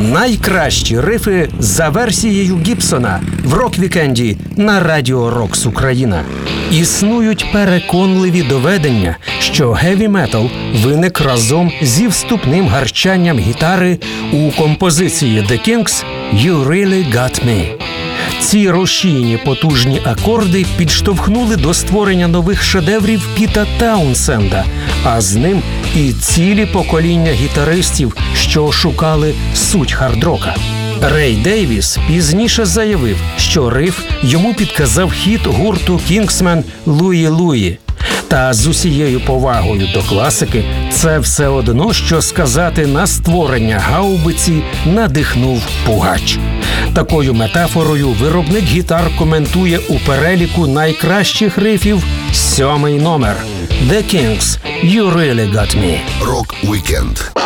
Найкращі рифи за версією Гібсона в рок-вікенді на Радіо Рокс Україна. Існують переконливі доведення, що геві-метал виник разом зі вступним гарчанням гітари у композиції The Kinks «You Really Got Me». Ці рушійні потужні акорди підштовхнули до створення нових шедеврів Піта Таунсенда, а з ним і цілі покоління гітаристів, що шукали суть хард-рока. Рей Дейвіс пізніше заявив, що риф йому підказав хіт гурту «Кінгсмен» «Луї Луї». Та з усією повагою до класики, це все одно, що сказати, на створення гаубиці надихнув пугач. Такою метафорою виробник гітар коментує у переліку найкращих рифів 7-й номер «The Kinks – You Really Got Me». Рок-вікенд.